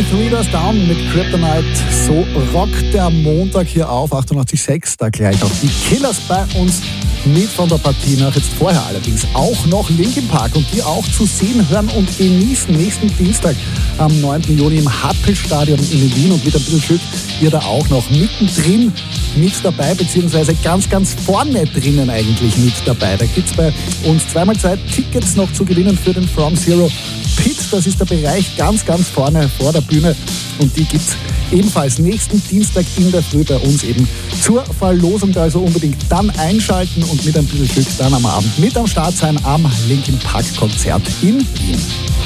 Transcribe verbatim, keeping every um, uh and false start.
Three Doors Down mit Kryptonite. So rockt der Montag hier auf, achtundachtzig Komma sechs. Da gleich auch die Killers bei uns mit von der Partie nach. Jetzt vorher allerdings auch noch Linkin Park und die auch zu sehen, hören und genießen. Nächsten Dienstag am neunten Juni im Happelstadion in Wien und mit ein bisschen Glück ihr da auch noch mittendrin mit dabei, beziehungsweise ganz, ganz vorne drinnen eigentlich mit dabei. Da gibt es bei uns zweimal zwei Tickets noch zu gewinnen für den From Zero Pit. Das ist der Bereich ganz, ganz vorne vor der Bühne und die gibt es ebenfalls nächsten Dienstag in der Früh bei uns eben zur Verlosung. Also unbedingt dann einschalten und mit ein bisschen Glück dann am Abend mit am Start sein am Linkin Park Konzert in Wien.